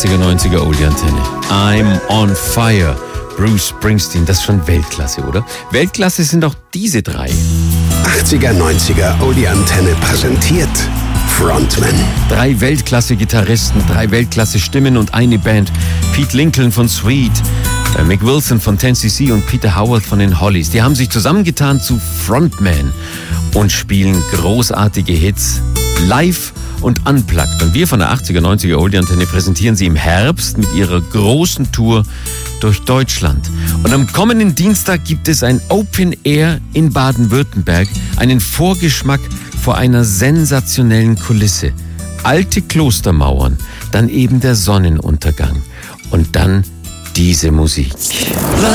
80er, 90er Oldie-Antenne. I'm on fire. Bruce Springsteen, das ist schon Weltklasse, oder? Weltklasse sind auch diese drei. 80er, 90er Oldie-Antenne präsentiert Frontman. 3 Weltklasse-Gitarristen, 3 Weltklasse-Stimmen und eine Band. Pete Lincoln von Sweet, Mick Wilson von 10cc und Peter Howard von den Hollies. Die haben sich zusammengetan zu Frontman und spielen großartige Hits live und unplugged. Und wir von der 80er, 90er Oldie-Antenne präsentieren sie im Herbst mit ihrer großen Tour durch Deutschland. Und am kommenden Dienstag gibt es ein Open Air in Baden-Württemberg, einen Vorgeschmack vor einer sensationellen Kulisse. Alte Klostermauern, dann eben der Sonnenuntergang und dann diese Musik.